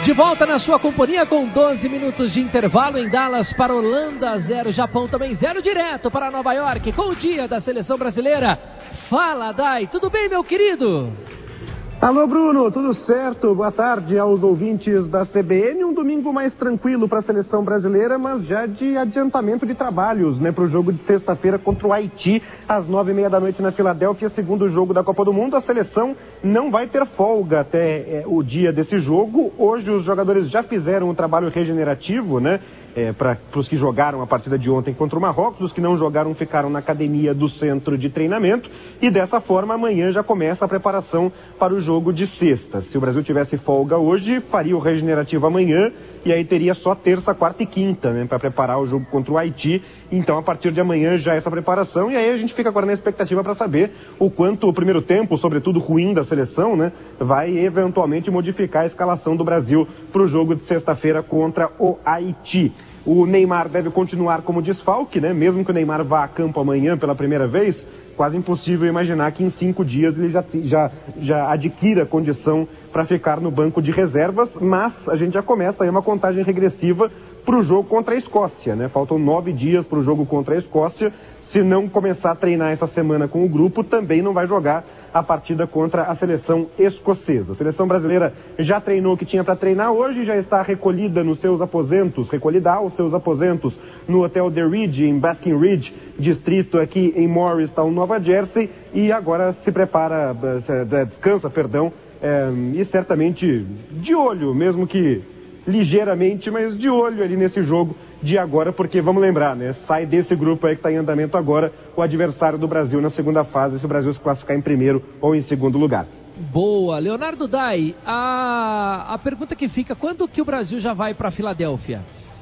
De volta na sua companhia com 12 minutos de intervalo em Dallas para Holanda 0, Japão também 0, direto para Nova York com o dia da seleção brasileira. Fala, Dai, tudo bem, meu querido? Alô, Bruno, tudo certo? Boa tarde aos ouvintes da CBN. Um domingo mais tranquilo para a seleção brasileira, mas já de adiantamento de trabalhos, né? Para o jogo de sexta-feira contra o Haiti, às 9h30 da noite na Filadélfia, segundo jogo da Copa do Mundo. A seleção não vai ter folga até o dia desse jogo. Hoje os jogadores já fizeram um trabalho regenerativo, né? Para os que jogaram a partida de ontem contra o Marrocos, os que não jogaram ficaram na academia do centro de treinamento e dessa forma amanhã já começa a preparação para o jogo de sexta. Se o Brasil tivesse folga hoje, faria o regenerativo amanhã e aí teria só terça, quarta e quinta, né, para preparar o jogo contra o Haiti. Então a partir de amanhã já essa preparação e aí a gente fica agora na expectativa para saber o quanto o primeiro tempo, sobretudo ruim da seleção, né, vai eventualmente modificar a escalação do Brasil para o jogo de sexta-feira contra o Haiti. O Neymar deve continuar como desfalque, né? Mesmo que o Neymar vá a campo amanhã pela primeira vez, quase impossível imaginar que em 5 dias ele já adquira condição para ficar no banco de reservas, mas a gente já começa aí uma contagem regressiva para o jogo contra a Escócia, né? Faltam 9 dias para o jogo contra a Escócia. Se não começar a treinar essa semana com o grupo, também não vai jogar a partida contra a seleção escocesa. A seleção brasileira já treinou o que tinha para treinar hoje, já está recolhida nos seus aposentos, recolhida aos seus aposentos no Hotel The Ridge, em Basking Ridge, distrito aqui em Morristown, Nova Jersey, e agora se prepara, descansa, e certamente de olho, mesmo que ligeiramente, mas de olho ali nesse jogo de agora, porque vamos lembrar, né? Sai desse grupo aí que está em andamento agora o adversário do Brasil na segunda fase, se o Brasil se classificar em primeiro ou em segundo lugar. Boa, Leonardo Dai, a pergunta que fica, quando que o Brasil já vai para Filadélfia?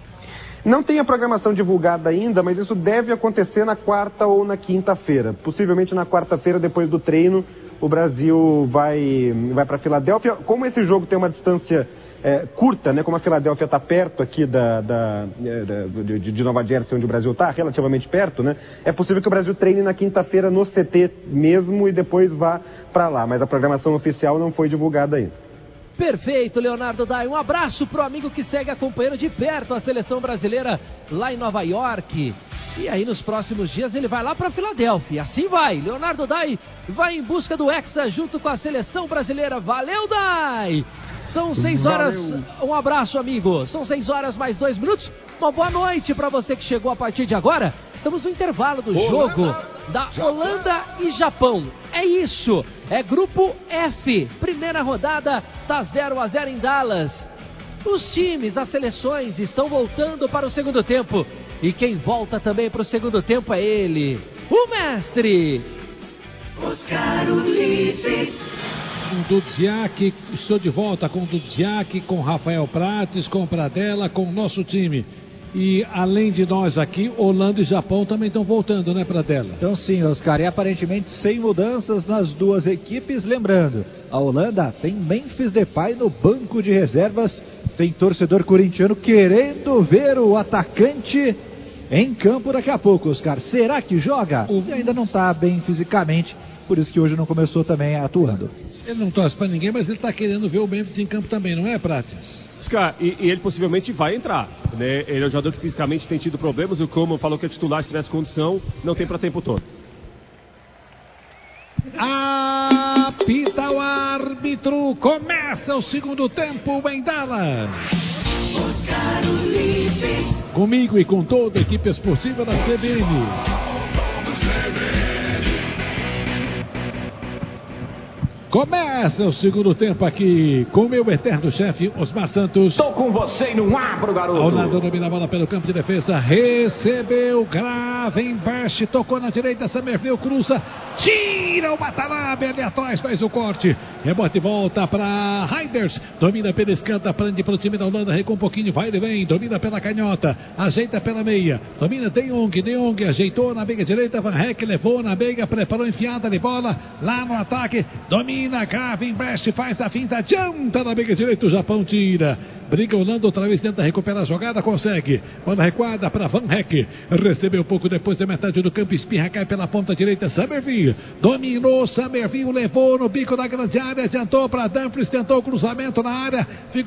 Não tem a programação divulgada ainda, mas isso deve acontecer na quarta ou na quinta-feira. Possivelmente na quarta-feira, depois do treino, o Brasil vai para Filadélfia. Como esse jogo tem uma distância curta, né? Como a Filadélfia está perto aqui de Nova Jersey, onde o Brasil está, relativamente perto, né? É possível que o Brasil treine na quinta-feira no CT mesmo e depois vá para lá, mas a programação oficial não foi divulgada ainda. Perfeito, Leonardo Dai. Um abraço pro amigo que segue acompanhando de perto a seleção brasileira lá em Nova York. E aí nos próximos dias ele vai lá para Filadélfia. Assim vai. Leonardo Dai vai em busca do Hexa junto com a seleção brasileira. Valeu, Dai! São 6 horas, um abraço, amigo. São 6 horas mais 2 minutos. Uma boa noite para você que chegou a partir de agora. Estamos no intervalo do jogo da Holanda e Japão. É isso, é grupo F. Primeira rodada, tá 0-0 em Dallas. Os times, as seleções estão voltando para o segundo tempo. E quem volta também para o segundo tempo é ele, o mestre Oscar Ulisses. Com Dudziak, estou de volta com Dudziak, com Rafael Prates, com Pradella, com o nosso time. E além de nós aqui, Holanda e Japão também estão voltando, né, Pradella? Então sim, Oscar, e aparentemente sem mudanças nas duas equipes. Lembrando, a Holanda tem Memphis Depay no banco de reservas, tem torcedor corintiano querendo ver o atacante em campo daqui a pouco, Oscar. Será que joga? Ele ainda não está bem fisicamente, por isso que hoje não começou também atuando. Ele não torce para ninguém, mas ele está querendo ver o Memphis em campo também, não é, Prates? Oscar, e ele possivelmente vai entrar, né? Ele é um jogador que fisicamente tem tido problemas, o Coman falou que é titular, se tivesse condição, não tem para tempo todo. Apita o árbitro, começa o segundo tempo em Dallas. Oscar Ulisses. Comigo e com toda a equipe esportiva da CBN. Começa o segundo tempo aqui com o meu eterno chefe, Osmar Santos. Tô com você e não abro, garoto. Ao lado domina a bola pelo campo de defesa. Recebeu, Gravenberch, tocou na direita, Summerville cruza, tira o Watanabe ali atrás, faz o corte. Rebote e volta para Reinders. Domina pela esquerda, prende para o time da Holanda, recua um pouquinho, vai e vem. Domina pela canhota, ajeita pela meia. Domina De Jong ajeitou na meia direita. Van Heck levou na meia, preparou enfiada de bola lá no ataque. Domina Gravenberch, faz a finta, adianta na meia direita, o Japão tira. Briga Holanda outra vez, tenta recuperar a jogada, consegue. Bola recuada para Van Heck. Recebeu pouco depois da metade do campo, espirra, cai pela ponta direita, Summerville. Dominou, Summerville levou no bico da grande área, adiantou para Dumfries, tentou o cruzamento na área. Ficou